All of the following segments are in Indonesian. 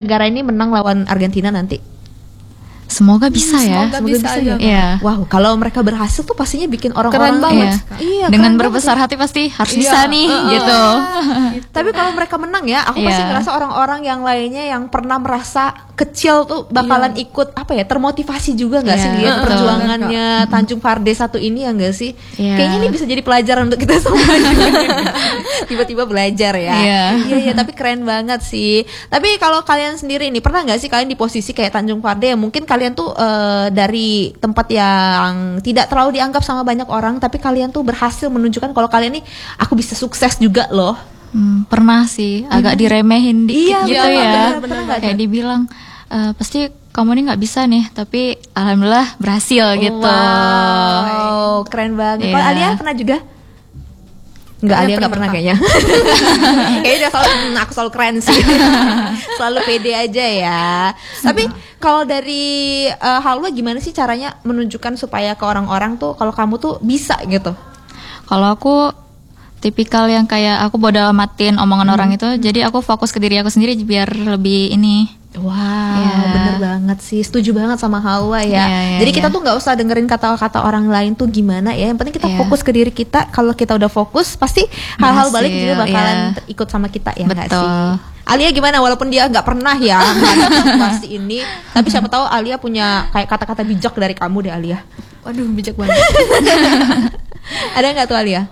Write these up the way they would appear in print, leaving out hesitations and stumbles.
negara ini menang lawan Argentina nanti? Semoga bisa ya. Semoga bisa ya. Iya. Wow, kalau mereka berhasil tuh pastinya bikin orang-orang keren banget. Iya, dengan keren berbesar banget. hati pasti harus bisa nih gitu. Tapi kalau mereka menang ya, aku pasti ngerasa orang-orang yang lainnya yang pernah merasa kecil tuh bakalan ikut termotivasi juga nggak sih lihat perjuangannya Tanjung Farde satu ini ya nggak sih? Kayaknya ini bisa jadi pelajaran untuk kita semua. Tiba-tiba belajar ya. Iya, tapi keren banget sih. Tapi kalau kalian sendiri nih pernah nggak sih kalian di posisi kayak Tanjung Farde yang mungkin kalian tuh dari tempat yang tidak terlalu dianggap sama banyak orang, tapi kalian tuh berhasil menunjukkan kalau kalian nih aku bisa sukses juga loh. Pernah sih, agak diremehin dikit gitu ya. Bener, kayak dibilang pasti kamu nih nggak bisa nih, tapi alhamdulillah berhasil gitu. Wow, keren banget. Kalau Alia pernah juga? Enggak, Alia nggak pernah kayaknya. Kayaknya dia selalu, aku selalu keren sih. Selalu pede aja ya. Tapi kalau dari Halwa gimana sih caranya menunjukkan supaya ke orang-orang tuh kalau kamu tuh bisa gitu? Kalau aku tipikal yang kayak aku bodo amatin omongan orang itu, jadi aku fokus ke diri aku sendiri biar lebih ini. Wow, bener banget sih, setuju banget sama Halwa ya. Jadi kita tuh nggak usah dengerin kata-kata orang lain tuh gimana ya. Yang penting kita fokus ke diri kita. Kalau kita udah fokus, pasti hal-hal balik juga bakalan ikut sama kita ya nggak sih? Alia gimana? Walaupun dia nggak pernah ya pasti ini, tapi siapa tahu Alia punya kayak kata-kata bijak dari kamu deh Alia. Waduh, bijak banget. Ada nggak tuh Alia?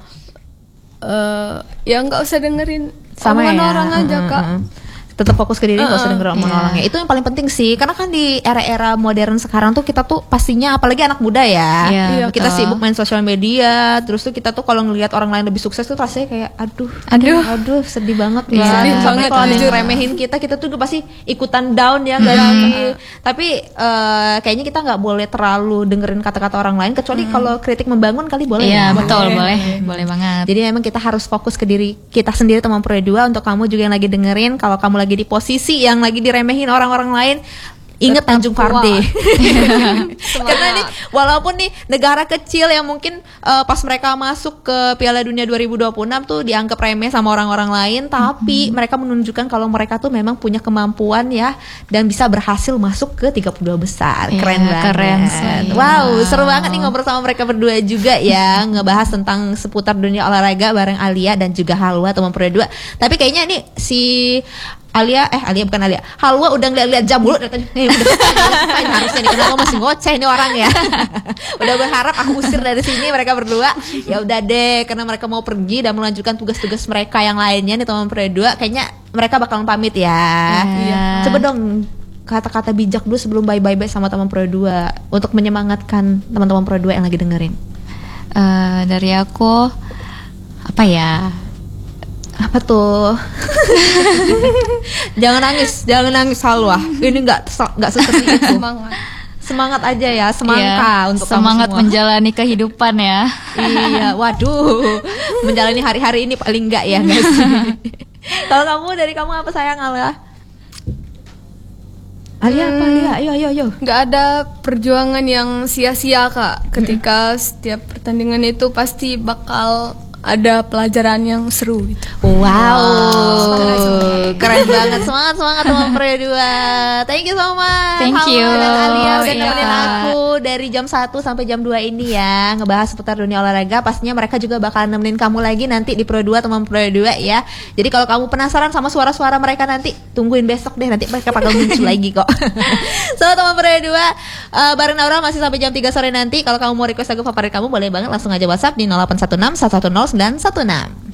Ya nggak usah dengerin sama omongan ya. orang aja Kak. Tetap fokus ke diri, nggak usah dengerin omongan orangnya. Itu yang paling penting sih, karena kan di era-era modern sekarang tuh kita tuh pastinya, apalagi anak muda ya, kita sibuk main sosial media, terus tuh kita tuh kalau ngelihat orang lain lebih sukses tuh rasanya kayak aduh sedih banget ya. Sampai kalau ada yang remehin kita tuh pasti ikutan down ya nggak sih? Tapi kayaknya kita nggak boleh terlalu dengerin kata-kata orang lain, kecuali kalau kritik membangun kali boleh. Iya betul, boleh banget. Jadi memang kita harus fokus ke diri kita sendiri, teman Pro 2. Untuk kamu juga yang lagi dengerin, kalau kamu lagi di posisi yang lagi diremehin orang-orang lain, ingat Tanjung Farde. Karena ini walaupun nih negara kecil yang mungkin pas mereka masuk ke Piala Dunia 2026 tuh dianggap remeh sama orang-orang lain, tapi mereka menunjukkan kalau mereka tuh memang punya kemampuan ya dan bisa berhasil masuk ke 32 besar. Keren banget. Keren sih. Wow, seru banget nih ngobrol sama mereka berdua juga ya, ngebahas tentang seputar dunia olahraga bareng Alia dan juga Halwa, teman Pro 2. Tapi kayaknya nih si Alia bukan Alia, Halwa udah ngeliat jam mulu dari tadi. Harusnya nih, kenapa masih ngoceh nih orang ya. Udah berharap aku usir dari sini mereka berdua. Ya udah deh, karena mereka mau pergi dan melanjutkan tugas-tugas mereka yang lainnya nih teman Pro 2. Kayaknya mereka bakalan pamit ya. Coba dong kata-kata bijak dulu sebelum bye-bye sama teman Pro 2 untuk menyemangatkan teman-teman Pro 2 yang lagi dengerin. Dari aku apa ya? Apa tuh? Jangan nangis Halwa. Ini nggak seperti itu. Semangat aja ya, semangka untuk semangat kamu semua. Menjalani kehidupan ya. Iya, waduh, menjalani hari-hari ini paling enggak ya, nggak sih? Kalau dari kamu apa sayang Alia? Alia apa Alia? Ayo. Nggak ada perjuangan yang sia-sia Kak. Ketika setiap pertandingan itu pasti bakal ada pelajaran yang seru gitu. Wow, keren banget. Semangat teman Pro 2. Thank you so much. Thank you. Dan Alia udah nemenin aku dari jam 1 sampai jam 2 ini ya, ngebahas seputar dunia olahraga. Pastinya mereka juga bakal nemenin kamu lagi nanti di Pro 2, teman Pro 2 ya. Jadi kalau kamu penasaran sama suara-suara mereka nanti, tungguin besok deh, nanti mereka bakal muncul lagi kok. So teman Pro 2, bareng Naura masih sampai jam 3 sore nanti. Kalau kamu mau request lagu favorit kamu, boleh banget langsung aja WhatsApp di 0816 110 916.